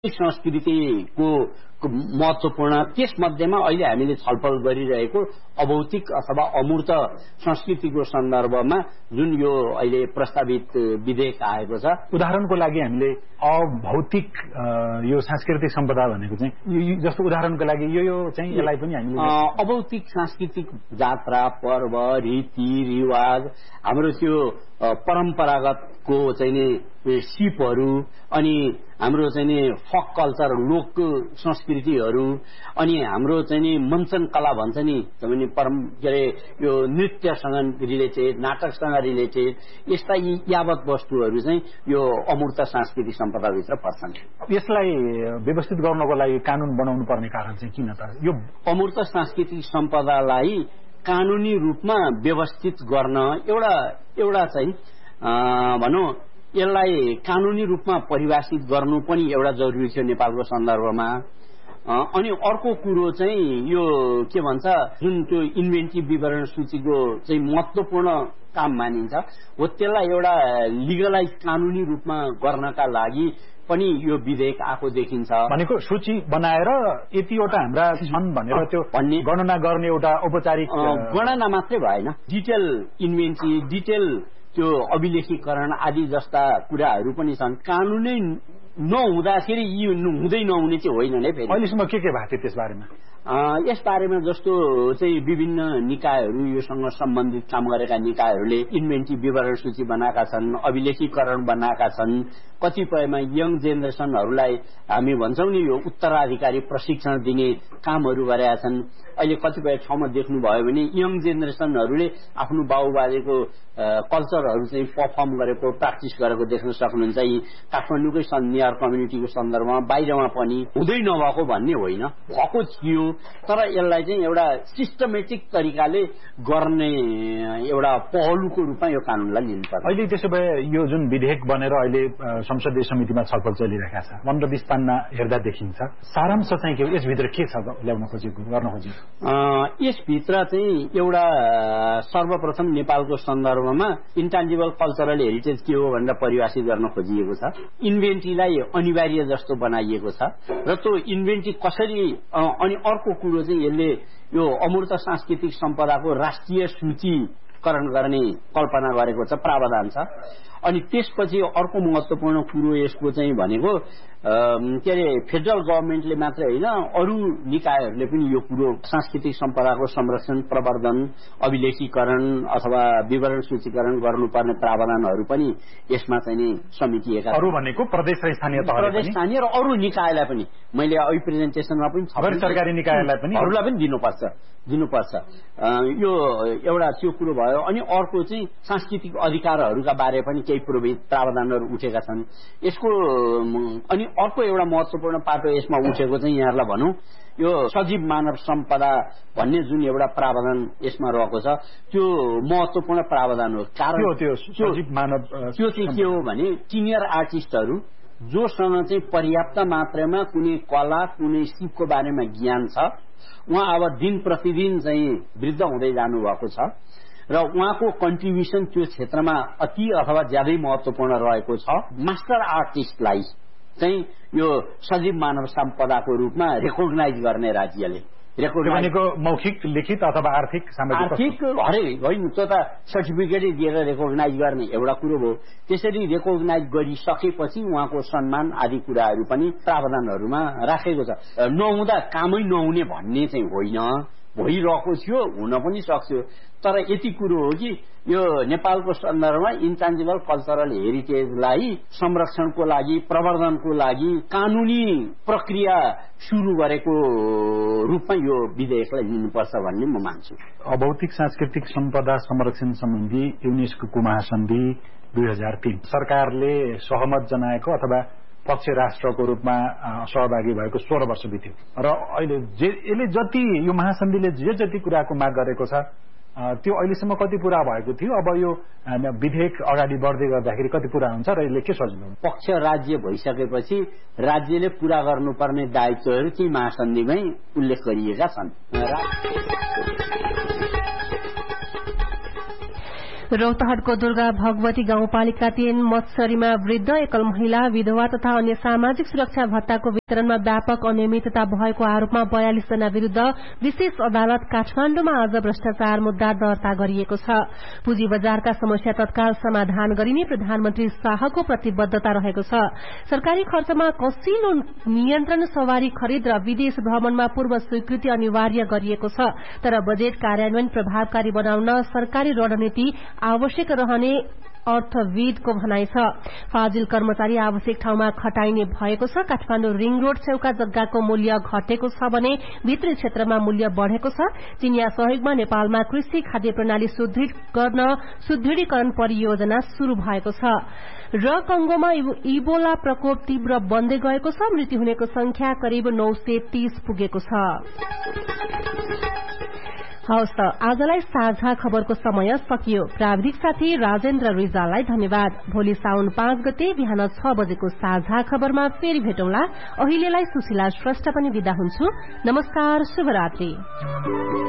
संस्कृतिको महत्त्वपूर्ण त्यसमध्येमा अहिले हामीले छलफल गरिरहेको अभौतिक अथवा अमूर्त संस्कृतिको सन्दर्भमा जुन यो अहिले प्रस्तावित विधेयक आएको छ, उदाहरणको लागि हामीले अभौतिक यो सांस्कृतिक सम्पदा भनेको चाहिँ जस्तो उदाहरणको लागि यो चाहिँ यसलाई पनि हामीले अभौतिक सांस्कृतिक जात्रा, पर्व, रीति रिवाज, हाम्रो त्यो परम्परागतको चाहिँ नि सिपहरू, अनि हाम्रो चाहिँ नि फक कल्चर, लोक संस्कृतिहरू, अनि हाम्रो चाहिँ नि मञ्चन कला भन्छ नि, के अरे यो नृत्यसँग रिलेटेड, नाटकसँग रिलेटेड, यस्ता यावत वस्तुहरू चाहिँ यो अमूर्त सांस्कृतिक सम्पदाभित्र पर्छन्। यसलाई व्यवस्थित गर्नको लागि कानून बनाउनु पर्ने कारण चाहिँ किन त? यो अमूर्त सांस्कृतिक सम्पदालाई कानूनी रूपमा व्यवस्थित गर्न एउटा चाहिँ भनौँ यसलाई कानूनी रूपमा परिभाषित गर्नु पनि एउटा जरुरी थियो नेपालको सन्दर्भमा। अनि अर्को कुरो चाहिँ यो के भन्छ, जुन त्यो इन्भेन्टिभ विवरण सूचीको चाहिँ महत्त्वपूर्ण काम मानिन्छ हो, त्यसलाई एउटा लिगलाइज कानूनी रूपमा गर्नका लागि पनि यो विधेयक आएको देखिन्छ। भनेको सूची बनाएर यतिवटा हाम्रा छन् भनेर त्यो गणना गर्ने एउटा औपचारिक गणना मात्रै भएन, डिटेल इन्भेन्ट्री, डिटेल त्यो अभिलेखीकरण आदि जस्ता कुराहरू पनि छन्। कानूनै नहुँदाखेरि यी हुँदै नहुने चाहिँ होइन नै। फेरि अहिलेसम्म के भएको थियो त्यसबारेमा? यसबारेमा जस्तो चाहिँ विभिन्न निकायहरू, योसँग सम्बन्धित काम गरेका निकायहरूले इन्भेन्ट्री विवरण सूची बनाएका छन्, अभिलेखीकरण बनाएका छन्। कतिपयमा यङ जेनेरेसनहरूलाई हामी भन्छौँ नि यो उत्तराधिकारी प्रशिक्षण दिने कामहरू गरेका छन्। अहिले कतिपय ठाउँमा देख्नुभयो भने यङ जेनेरेसनहरूले आफ्नो बाबुबाजेको कल्चरहरू चाहिँ पर्फर्म गरेको, प्र्याक्टिस गरेको देख्न सक्नुहुन्छ। यी काठमाडौँकै नेवार कम्युनिटीको सन्दर्भमा, बाहिरमा पनि हुँदै नभएको भन्ने होइन, भएको थियो, तर यसलाई चाहिँ एउटा सिस्टमेटिक तरिकाले गर्ने एउटा पहलुको रूपमा यो कानूनलाई लिनुपर्छ। अहिले त्यसो भए यो जुन विधेयक बनेर अहिले संसदीय समितिमा छलफल चलिरहेका छ, 15-20 पान्ना हेर्दा देखिन्छ, सारांश चाहिँ के हो, यसभित्र के छ ल्याउन खोजेको, गर्न खोजेको? यसभित्र चाहिँ एउटा सर्वप्रथम नेपालको सन्दर्भमा इन्टान्जिबल कल्चरल हेरिटेज के हो भनेर परिभाषित गर्न खोजिएको छ। इन्भेन्ट्रीलाई अनिवार्य जस्तो बनाइएको छ र त्यो इन्भेन्ट्री कसरी, अनि अर्को कुरो चाहिँ यसले यो अमूर्त सांस्कृतिक सम्पदाको राष्ट्रिय सूचीकरण गर्ने कल्पना गरेको छ, प्रावधान छ। अनि त्यसपछि अर्को महत्त्वपूर्ण कुरो यसको चाहिँ भनेको के अरे फेडरल गभर्मेन्टले मात्रै होइन, अरू निकायहरूले पनि यो कुरो सांस्कृतिक सम्पदाको संरक्षण, प्रवर्धन, अभिलेखीकरण अथवा विवरण सूचीकरण गर्नुपर्ने प्रावधानहरू पनि यसमा चाहिँ नि समेटिएका छन्। अरू भनेको प्रदेश र स्थानीय तहले, प्रदेश स्थानीय र अरू निकायलाई पनि, मैले अघि प्रेजेन्टेसनमा पनि गैर सरकारी निकायलाई पनि अरूलाई पनि दिनुपर्छ। यो एउटा त्यो कुरो भयो। अनि अर्को चाहिँ सांस्कृतिक अधिकारहरूका बारे पनि केही प्रावधानहरू उठेका छन् यसको। अनि अर्को एउटा महत्त्वपूर्ण पाटो यसमा उठेको चाहिँ यहाँहरूलाई भनौँ यो सजीव मानव सम्पदा भन्ने जुन एउटा प्रावधान यसमा रहेको छ, त्यो महत्त्वपूर्ण प्रावधान हो। कारण त्यो सजीव मानव त्यो चाहिँ के हो भने सिनियर आर्टिस्टहरू जोसँग चाहिँ पर्याप्त मात्रामा कुनै कला, कुनै सिपको बारेमा ज्ञान छ, उहाँ अब दिन प्रतिदिन चाहिँ वृद्ध हुँदै जानुभएको छ र उहाँको कन्ट्रिब्युसन त्यो क्षेत्रमा अति अथवा ज्यादै महत्त्वपूर्ण रहेको छ। मास्टर आर्टिस्टलाई चाहिँ यो सजीव मानव सम्पदाको रूपमा रेकग्नाइज गर्ने राज्यले, भनेको मौखिक, लिखित अथवा आर्थिक हरेक होइन, त्यो त सर्टिफिकेटै दिएर रेकग्नाइज गर्ने एउटा कुरो हो। त्यसरी रेकग्नाइज गरिसकेपछि उहाँको सम्मान आदि कुराहरू पनि प्रावधानहरूमा राखेको छ। नहुँदा कामै नहुने भन्ने चाहिँ होइन, भइरहेको थियो, हुन पनि सक्थ्यो। तर यति कुरो हो कि यो नेपालको सन्दर्भमा इन्टान्जिबल कल्चरल हेरिटेजलाई संरक्षणको लागि, प्रवर्धनको लागि कानूनी प्रक्रिया सुरु गरेको रूपमा यो विधेयकलाई लिनुपर्छ भन्ने म मान्छु। अभौतिक सांस्कृतिक सम्पदा संरक्षण सम्बन्धी युनेस्को महासन्धि 2003 सरकारले सहमत जनाएको अथवा पक्ष राष्ट्रको रूपमा सहभागी भएको 16 वर्ष बित्यो र अहिले यसले जति यो महासन्धिले जति कुराको माग गरेको छ त्यो अहिलेसम्म कति पूरा भएको थियो? अब यो विधेयक अगाडि बढ्दै गर्दाखेरि कति पूरा हुन्छ र यसले के सजिलो हुन्छ? पक्ष राज्य भइसकेपछि राज्यले पूरा गर्नुपर्ने दायित्वहरू ती महासन्धिमै उल्लेख गरिएका छन्। रौतहटको दुर्गा भगवती गाउँपालिका 3 मत्सरीमा वृद्ध एकल महिला विधवा तथा अन्य सामाजिक सुरक्षा भत्ताको वितरणमा व्यापक अनियमितता भएको आरोपमा 42 जना विरूद्ध विशेष अदालत काठमाण्डुमा आज भ्रष्टाचार मुद्दा दर्ता गरिएको छ। पुँजी बजारका समस्या तत्काल समाधान गरिने प्रधानमन्त्री शाहको प्रतिबद्धता रहेको छ। सरकारी खर्चमा कसिलो नियन्त्रण, सवारी खरिद र विदेश भ्रमणमा पूर्व स्वीकृति अनिवार्य गरिएको छ। तर बजेट कार्यान्वयन प्रभावकारी बनाउन सरकारी रणनीति आवश्यक रहने अर्थविदको भनाइ छ। फाजिल कर्मचारी आवश्यक ठाउँमा खटाइने भएको छ। काठमाडौँ रिङ रोड छेउका जग्गाको मूल्य घटेको छ भने भित्री क्षेत्रमा मूल्य बढ़ेको छ। चिनिया सहयोगमा नेपालमा कृषि खाद्य प्रणाली सुदृढीकरण परियोजना शुरू भएको छ। र कंगोमा इबोला प्रकोप तीव्र बन्दै गएको छ। मृत्यु हुनेको संख्या करिब 930 पुगेको छ। हवस् त, आजलाई साझा खबरको समय सकियो। प्राविधिक साथी राजेन्द्र रिजाललाई धन्यवाद। भोलि साउन 5 गते बिहान 6 बजेको साझा खबरमा फेरि भेटौँला। अहिलेलाई सुशीला श्रेष्ठ पनि बिदा हुन्छु। नमस्कार, शुभरात्रि।